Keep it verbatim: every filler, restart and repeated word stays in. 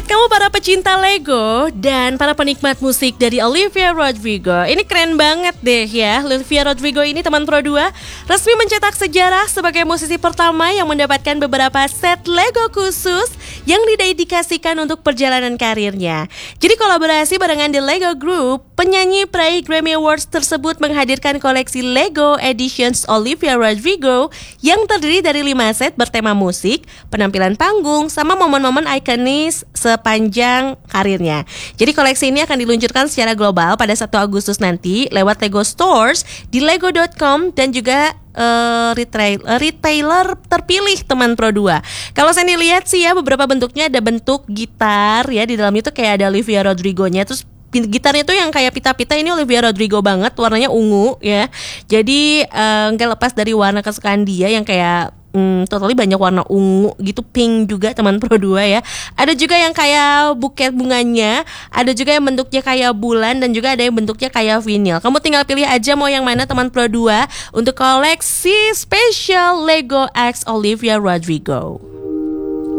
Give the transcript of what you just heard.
Buat kamu para pecinta Lego dan para penikmat musik dari Olivia Rodrigo, ini keren banget deh ya. Olivia Rodrigo ini teman Pro dua resmi mencetak sejarah sebagai musisi pertama yang mendapatkan beberapa set Lego khusus yang didedikasikan untuk perjalanan karirnya. Jadi kolaborasi barengan The Lego Group, penyanyi peraih Grammy Awards tersebut menghadirkan koleksi Lego Editions Olivia Rodrigo yang terdiri dari lima set bertema musik, penampilan panggung, sama momen-momen ikonis sepanjang karirnya. Jadi koleksi ini akan diluncurkan secara global pada satu Agustus nanti lewat Lego Stores di lego dot com dan juga uh, retail, uh, retailer terpilih teman Pro dua. Kalau saya lihat sih ya, beberapa bentuknya ada bentuk gitar ya, di dalamnya tuh kayak ada Olivia Rodrigo-nya, terus gitarnya tuh yang kayak pita-pita, ini Olivia Rodrigo banget, warnanya ungu ya. Jadi nggak uh, lepas dari warna kesukaan dia yang kayak Hmm, totally banyak warna ungu gitu, pink juga teman Pro dua ya. Ada juga yang kayak buket bunganya, ada juga yang bentuknya kayak bulan, dan juga ada yang bentuknya kayak vinyl. Kamu tinggal pilih aja mau yang mana teman Pro dua untuk koleksi spesial Lego X Olivia Rodrigo.